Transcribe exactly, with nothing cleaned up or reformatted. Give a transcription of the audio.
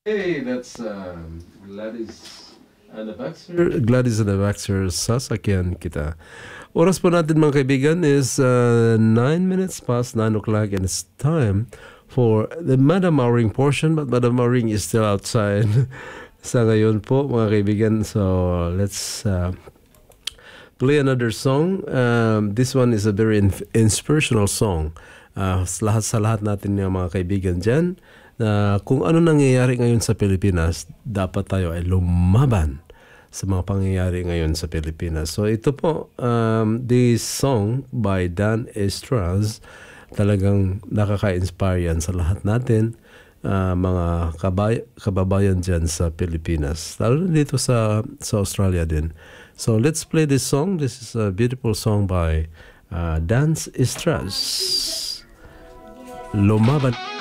Hey, that's um, Gladys and the Baxter. Gladys and the Baxter, sasakyan kita. Oras po natin mga kaibigan is uh, nine minutes past nine o'clock and it's time for the Madam Auring portion, but Madam Auring is still outside sa ngayon po mga kaibigan. So let's uh, play another song. Um, this one is a very in- inspirational song. Uh, sa lahat sa lahat natin yung mga kaibigan dyan, na kung ano nangyayari ngayon sa Pilipinas, dapat tayo ay lumaban sa mga pangyayari ngayon sa Pilipinas. So ito po, um, this song by Dan Estras, talagang nakaka-inspire yan sa lahat natin, uh, mga kabay- kababayan dyan sa Pilipinas. Lalo na dito sa, sa Australia din. So let's play this song. This is a beautiful song by uh, Dan Estras. Lumaban.